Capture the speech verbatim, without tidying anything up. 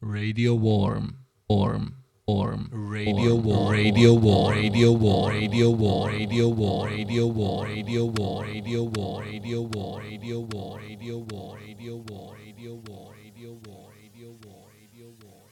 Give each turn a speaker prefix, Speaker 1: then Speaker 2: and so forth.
Speaker 1: Radio Warm, Warm, Warm, Radio War, Radio War, Radio War, Radio War, Radio War, Radio War, Radio War, Radio War, Radio War, Radio War, Radio War, Radio War, Radio War, Radio War, Radio War, Radio War.